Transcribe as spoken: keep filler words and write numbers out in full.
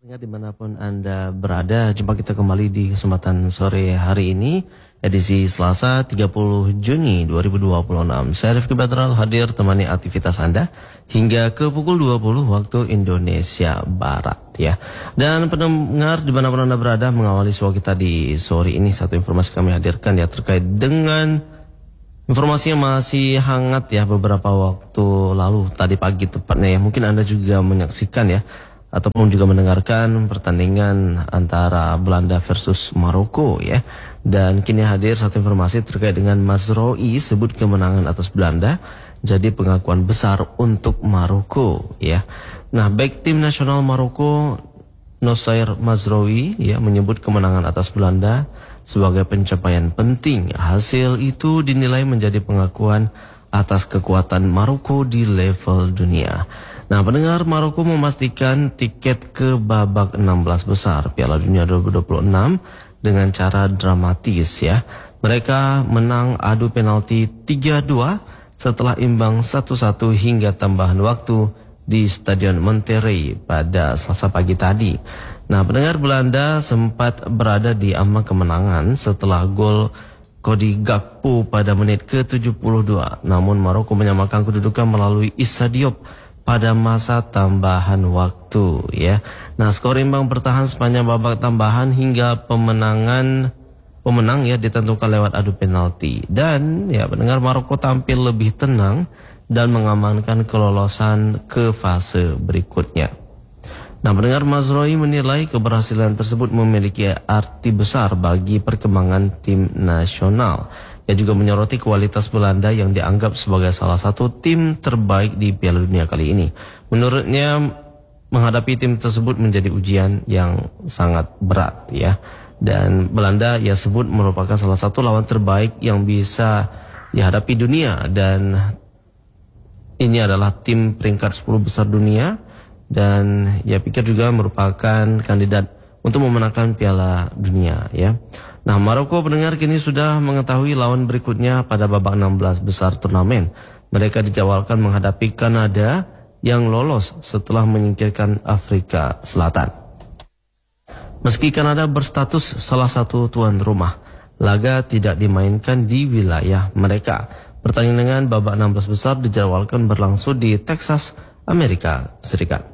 Ingat dimanapun Anda berada, jumpa kita kembali di kesempatan sore hari ini, edisi Selasa tiga puluh Juni dua ribu dua puluh enam. Saya Rifki Badral hadir temani aktivitas Anda hingga ke pukul dua puluh waktu Indonesia Barat ya. Dan pendengar dimanapun Anda berada, mengawali suara kita di sore ini, satu informasi kami hadirkan ya terkait dengan informasi yang masih hangat ya beberapa waktu lalu, tadi pagi tepatnya ya. Mungkin Anda juga menyaksikan ya, ataupun juga mendengarkan pertandingan antara Belanda versus Maroko ya. Dan kini hadir satu informasi terkait dengan Mazraoui sebut kemenangan atas Belanda jadi pengakuan besar untuk Maroko ya. Nah, baik tim nasional Maroko Nosair Mazraoui ya menyebut kemenangan atas Belanda sebagai pencapaian penting. Hasil itu dinilai menjadi pengakuan atas kekuatan Maroko di level dunia. Nah, pendengar, Maroko memastikan tiket ke babak enam belas besar Piala Dunia dua ribu dua puluh enam dengan cara dramatis ya. Mereka menang adu penalti tiga dua setelah imbang satu satu hingga tambahan waktu di Stadion Monterrey pada Selasa pagi tadi. Nah, pendengar, Belanda sempat berada di ambang kemenangan setelah gol Cody Gakpo pada menit ke tujuh puluh dua. Namun Maroko menyamakan kedudukan melalui Issa Diop pada masa tambahan waktu ya. Nah, skor imbang bertahan sepanjang babak tambahan hingga pemenangan pemenang ya ditentukan lewat adu penalti. Dan ya, pendengar, Maroko tampil lebih tenang dan mengamankan kelolosan ke fase berikutnya. Nah, pendengar, Mazraoui menilai keberhasilan tersebut memiliki arti besar bagi perkembangan tim nasional. Ia juga menyoroti kualitas Belanda yang dianggap sebagai salah satu tim terbaik di Piala Dunia kali ini. Menurutnya, menghadapi tim tersebut menjadi ujian yang sangat berat ya. Dan Belanda ia sebut merupakan salah satu lawan terbaik yang bisa dihadapi dunia. Dan ini adalah tim peringkat sepuluh besar dunia. Dan ia pikir juga merupakan kandidat untuk memenangkan Piala Dunia ya. Nah, Maroko, pendengar, kini sudah mengetahui lawan berikutnya pada babak enam belas besar turnamen. Mereka dijadwalkan menghadapi Kanada yang lolos setelah menyingkirkan Afrika Selatan. Meski Kanada berstatus salah satu tuan rumah, laga tidak dimainkan di wilayah mereka. Pertandingan babak enam belas besar dijadwalkan berlangsung di Texas, Amerika Serikat.